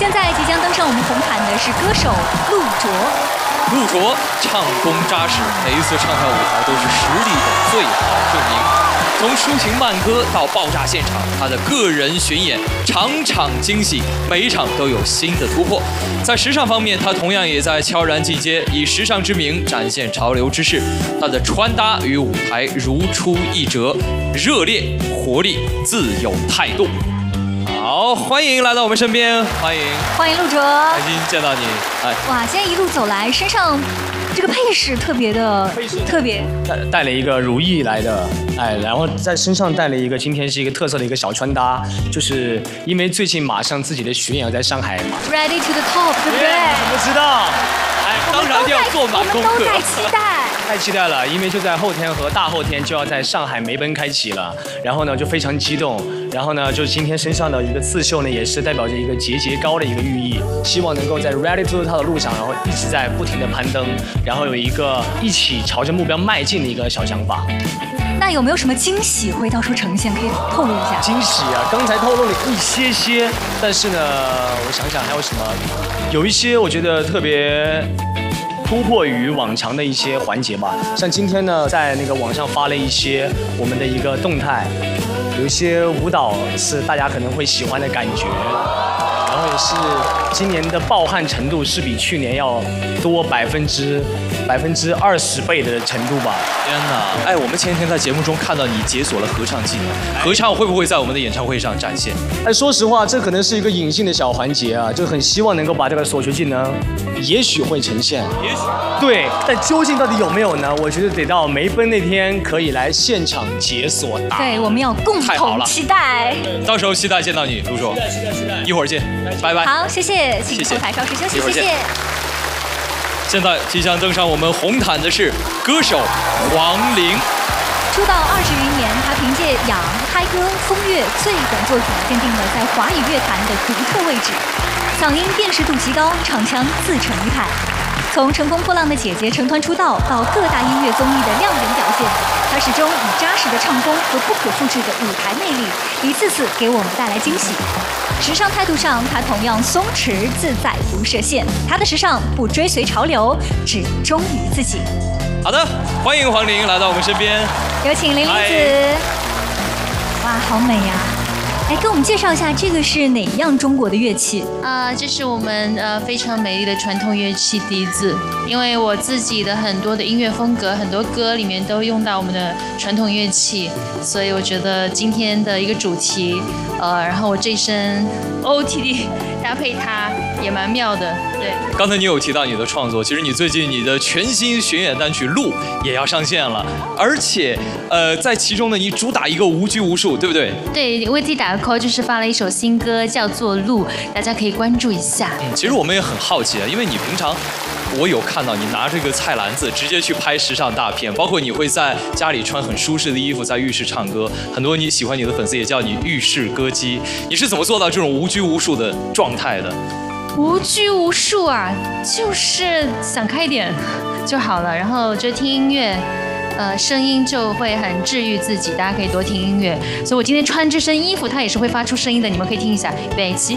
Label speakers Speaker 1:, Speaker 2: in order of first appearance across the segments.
Speaker 1: 现在即将登上我们红毯的是歌手陆卓。
Speaker 2: 陆卓唱功扎实，每一次唱跳舞台都是实力的最好证明。从抒情慢歌到爆炸现场，他的个人巡演场场惊喜，每一场都有新的突破。在时尚方面，他同样也在悄然进阶，以时尚之名展现潮流之势。他的穿搭与舞台如出一辙，热烈、活力、自有态度。好，欢迎来到我们身边，欢迎
Speaker 1: 陆卓，
Speaker 2: 开心见到你。哎，
Speaker 1: 哇，今天一路走来，身上这个配饰特别的特别，
Speaker 3: 带了一个如意来的，哎，然后在身上带了一个，今天是一个特色的一个小穿搭，就是因为最近马上自己的巡演要在上海嘛
Speaker 1: ，Ready to the top， 对不对？
Speaker 3: 怎么知道？
Speaker 2: 哎，当然要做满功课。
Speaker 1: 我们都在期待。
Speaker 3: 太期待了，因为就在后天和大后天就要在上海梅奔开启了，然后呢就非常激动，然后呢就今天身上的一个刺绣呢也是代表着一个节节高的一个寓意，希望能够在 Ready to the top 的路上，然后一直在不停的攀登，然后有一个一起朝着目标迈进的一个小想法。
Speaker 1: 那有没有什么惊喜会到时候呈现？可以透露一下。
Speaker 3: 惊喜啊，刚才透露了一些，但是呢，我想想还有什么，有一些我觉得特别突破于往常的一些环节吧，像今天呢，在那个网上发了一些我们的一个动态，有一些舞蹈是大家可能会喜欢的感觉，然后也是今年的暴汗程度是比去年要多20%倍的程度吧。
Speaker 2: 天哪！哎，我们前天在节目中看到你解锁了合唱技能，合唱会不会在我们的演唱会上展现？
Speaker 3: 哎，说实话，这可能是一个隐性的小环节啊，就很希望能够把这个所学技能，也许会呈现。
Speaker 2: 也许。
Speaker 3: 对，但究竟到底有没有呢？我觉得得到梅奔那天可以来现场解锁答案。
Speaker 1: 对，我们要共同期待。
Speaker 2: 到时候期待见到你，陆卓。期待。一会儿见，拜拜。
Speaker 1: 好，谢谢，请后台稍事休息，谢谢。
Speaker 2: 现在即将登上我们红毯的是歌手黄龄。
Speaker 1: 出道20余年，她凭借《痒》《嗨歌》《风月》《醉》等作品，奠定了在华语乐坛的独特位置。嗓音辨识度极高，唱腔自成一派。从乘风破浪的姐姐成团出道，到各大音乐综艺的亮眼表现，她始终以扎实的唱功和不可复制的舞台魅力，一次次给我们带来惊喜。时尚态度上，她同样松弛自在，不设限。她的时尚不追随潮流，只忠于自己。
Speaker 2: 好的，欢迎黄龄来到我们身边，
Speaker 1: 有请玲玲子。哇，好美呀！来跟我们介绍一下，这个是哪一样中国的乐器？
Speaker 4: 这是我们非常美丽的传统乐器笛子。因为我自己的很多的音乐风格，很多歌里面都用到我们的传统乐器，所以我觉得今天的一个主题，然后我这一身 OOTD 搭配它也蛮妙的。对，
Speaker 2: 刚才你有提到你的创作，其实你最近你的全新巡演单曲《路》也要上线了，而且在其中呢，你主打一个无拘无束，对不对？
Speaker 4: 对，为自己打个 call， 就是发了一首新歌叫做《路》，大家可以关注一下。
Speaker 2: 其实我们也很好奇啊，因为你平常我有看到你拿这个菜篮子直接去拍时尚大片，包括你会在家里穿很舒适的衣服在浴室唱歌，很多你喜欢你的粉丝也叫你浴室歌姬。你是怎么做到这种无拘无束的状态的？
Speaker 4: 无拘无束啊，就是想开一点就好了，然后就听音乐，声音就会很治愈自己，大家可以多听音乐。所以我今天穿这身衣服，它也是会发出声音的，你们可以听一下。预备起。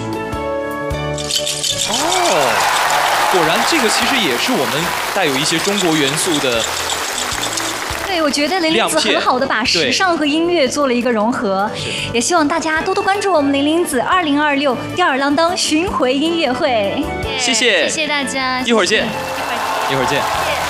Speaker 2: 哦，果然这个其实也是我们带有一些中国元素的。
Speaker 1: 对，我觉得玲玲子很好的把时尚和音乐做了一个融合，也希望大家多多关注我们玲玲子2026吊儿郎当巡回音乐会。
Speaker 2: 谢谢，
Speaker 4: 谢谢大家，
Speaker 2: 一会儿见，一会儿见。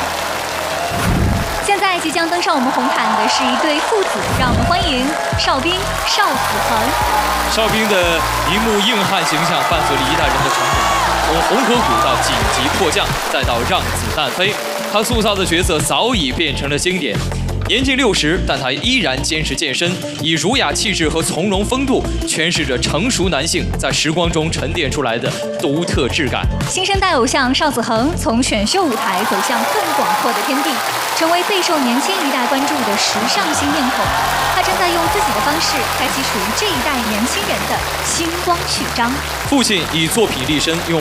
Speaker 1: 现在即将登上我们红毯的是一对父子，让我们欢迎邵兵、邵子恒。
Speaker 2: 邵兵的一幕硬汉形象，伴随了一代人的成长，从红河谷到紧急迫降，再到让子弹飞。他塑造的角色早已变成了经典。年近60，但他依然坚持健身，以儒雅气质和从容风度诠释着成熟男性在时光中沉淀出来的独特质感。
Speaker 1: 新生代偶像邵子恒从选秀舞台走向更广阔的天地，成为备受年轻一代关注的时尚新面孔。他正在用自己的方式，开启属于这一代年轻人的星光序章。
Speaker 2: 父亲以作品立身，用